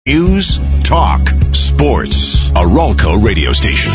News, talk, sports. Aralco radio station.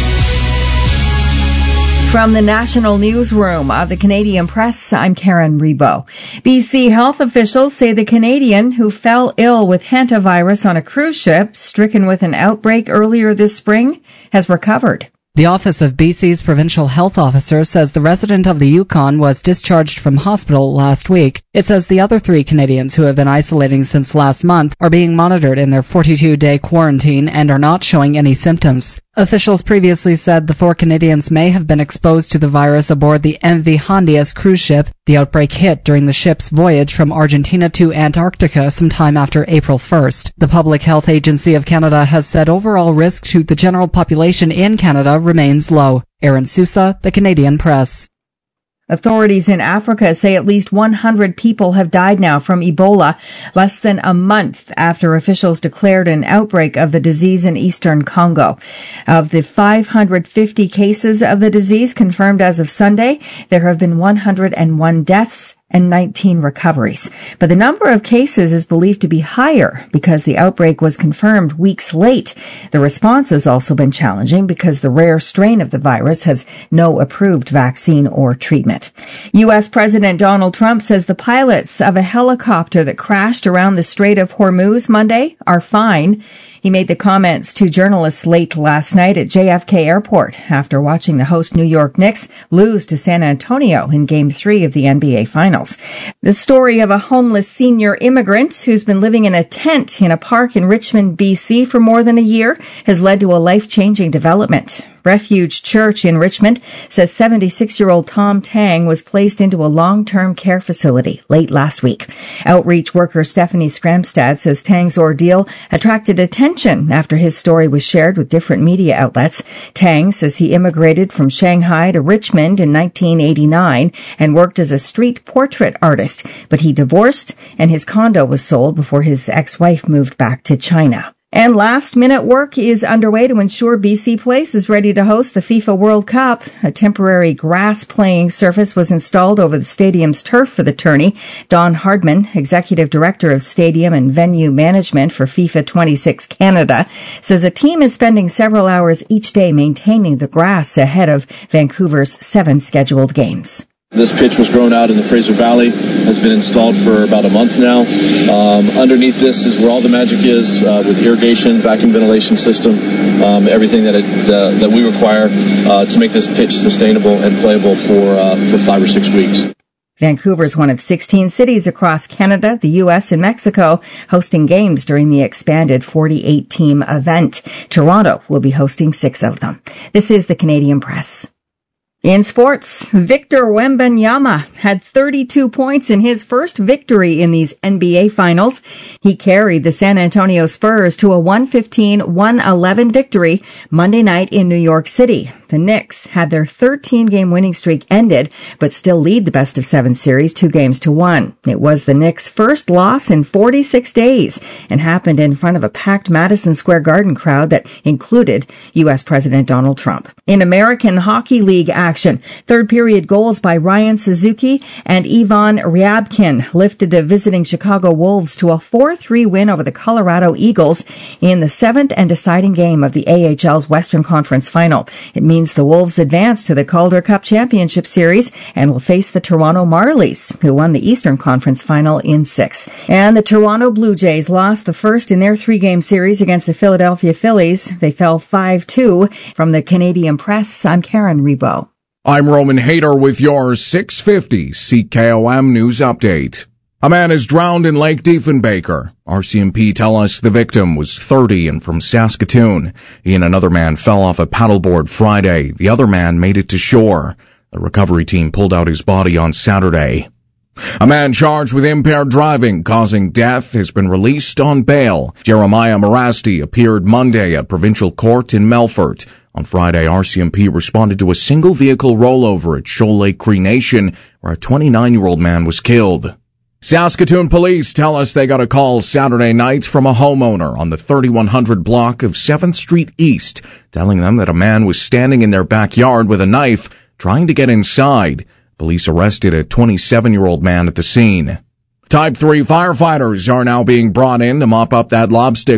From the National Newsroom of the Canadian Press, I'm Karen Rebo. BC health officials say the Canadian who fell ill with hantavirus on a cruise ship stricken with an outbreak earlier this spring has recovered. The Office of BC's Provincial Health Officer says the resident of the Yukon was discharged from hospital last week. It says the other 3 Canadians who have been isolating since last month are being monitored in their 42-day quarantine and are not showing any symptoms. Officials previously said the 4 Canadians may have been exposed to the virus aboard the MV Hondias cruise ship. The outbreak hit during the ship's voyage from Argentina to Antarctica sometime after April 1st. The Public Health Agency of Canada has said overall risk to the general population in Canada remains low. Aaron Sousa, The Canadian Press. Authorities in Africa say at least 100 people have died now from Ebola, less than a month after officials declared an outbreak of the disease in eastern Congo. Of the 550 cases of the disease confirmed as of Sunday, there have been 101 deaths and 19 recoveries. But the number of cases is believed to be higher because the outbreak was confirmed weeks late. The response has also been challenging because the rare strain of the virus has no approved vaccine or treatment. U.S. President Donald Trump says the pilots of a helicopter that crashed around the Strait of Hormuz Monday are fine. He made the comments to journalists late last night at JFK Airport after watching the host New York Knicks lose to San Antonio in Game 3 of the NBA Finals. The story of a homeless senior immigrant who's been living in a tent in a park in Richmond, BC for more than a year has led to a life-changing development. Refuge Church in Richmond says 76-year-old Tom Tang was placed into a long-term care facility late last week. Outreach worker Stephanie Skramstad says Tang's ordeal attracted attention after his story was shared with different media outlets. Tang says he immigrated from Shanghai to Richmond in 1989 and worked as a street portrait artist, but he divorced and his condo was sold before his ex-wife moved back to China. And last-minute work is underway to ensure BC Place is ready to host the FIFA World Cup. A temporary grass playing surface was installed over the stadium's turf for the tourney. Don Hardman, Executive Director of Stadium and Venue Management for FIFA 26 Canada, says a team is spending several hours each day maintaining the grass ahead of Vancouver's 7 scheduled games. This pitch was grown out in the Fraser Valley, has been installed for about a month now. Underneath this is where all the magic is, with irrigation, vacuum ventilation system, everything that we require to make this pitch sustainable and playable for 5 or 6 weeks. Vancouver is one of 16 cities across Canada, the U.S., and Mexico hosting games during the expanded 48-team event. Toronto will be hosting 6 of them. This is the Canadian Press. In sports, Victor Wembanyama had 32 points in his first victory in these NBA Finals. He carried the San Antonio Spurs to a 115-111 victory Monday night in New York City. The Knicks had their 13-game winning streak ended, but still lead the best-of-7 series 2-1. It was the Knicks' first loss in 46 days and happened in front of a packed Madison Square Garden crowd that included U.S. President Donald Trump. In American Hockey League action, third-period goals by Ryan Suzuki and Ivan Ryabkin lifted the visiting Chicago Wolves to a 4-3 win over the Colorado Eagles in the 7th and deciding game of the AHL's Western Conference Final. It means the Wolves advance to the Calder Cup Championship Series and will face the Toronto Marlies, who won the Eastern Conference Final in 6. And the Toronto Blue Jays lost the first in their 3-game series against the Philadelphia Phillies. They fell 5-2. From the Canadian Press, I'm Karen Rebo. I'm Roman Hayter with your 650 CKOM News Update. A man is drowned in Lake Diefenbaker. RCMP tell us the victim was 30 and from Saskatoon. He and another man fell off a paddleboard Friday. The other man made it to shore. The recovery team pulled out his body on Saturday. A man charged with impaired driving causing death has been released on bail. Jeremiah Morasti appeared Monday at Provincial Court in Melfort. On Friday, RCMP responded to a single-vehicle rollover at Shoal Lake Cree Nation, where a 29-year-old man was killed. Saskatoon police tell us they got a call Saturday night from a homeowner on the 3100 block of 7th Street East, telling them that a man was standing in their backyard with a knife, trying to get inside. Police arrested a 27-year-old man at the scene. Type 3 firefighters are now being brought in to mop up that lobstick